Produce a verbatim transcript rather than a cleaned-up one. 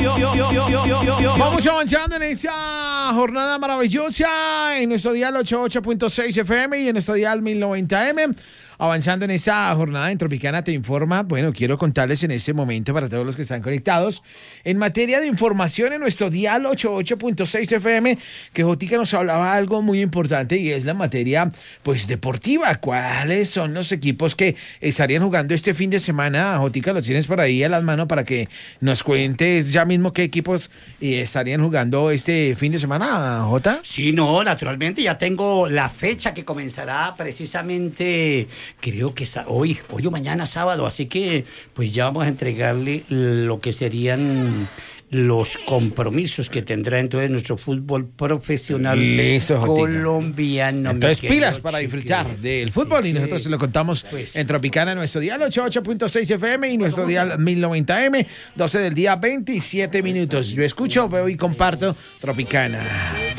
Vamos avanzando en esta jornada maravillosa en nuestro dial ochenta y ocho punto seis F M y en nuestro dial mil noventa M. Avanzando en esta jornada en Tropicana Te Informa, bueno, quiero contarles en este momento para todos los que están conectados, en materia de información en nuestro dial ochenta y ocho punto seis F M, que Jotica nos hablaba algo muy importante y es la materia, pues, deportiva. ¿Cuáles son los equipos que estarían jugando este fin de semana? Jotica, los tienes por ahí a las manos para que nos cuentes ya mismo qué equipos eh, estarían jugando este fin de semana, Jota. Sí, no, naturalmente ya tengo la fecha que comenzará precisamente, creo que hoy, hoy o mañana sábado, así que pues ya vamos a entregarle lo que serían los compromisos que tendrá entonces nuestro fútbol profesional Listo, colombiano. Entonces pilas para disfrutar del fútbol y nosotros se lo contamos pues en Tropicana, nuestro dial ochenta y ocho punto seis F M y nuestro dial mil noventa M, doce del día, veintisiete minutos. Yo escucho, veo y comparto Tropicana.